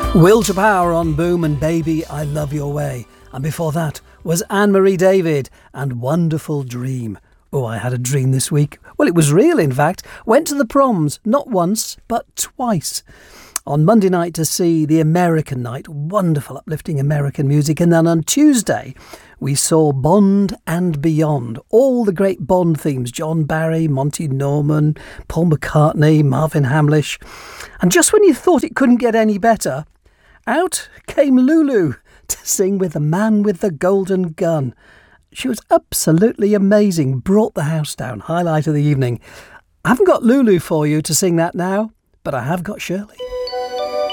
Will to Power on Boom and Baby, I Love Your Way. And before that was Anne-Marie David and Wonderful Dream. Oh, I had a dream this week. Well, it was real, in fact. Went to the proms, not once, but twice. On Monday night to see The American Night, wonderful uplifting American music. And then on Tuesday, we saw Bond and Beyond. All the great Bond themes, John Barry, Monty Norman, Paul McCartney, Marvin Hamlish. And just when you thought it couldn't get any better, out came Lulu to sing with the man with the golden gun. She was absolutely amazing, brought the house down, highlight of the evening. I haven't got Lulu for you to sing that now, but I have got Shirley.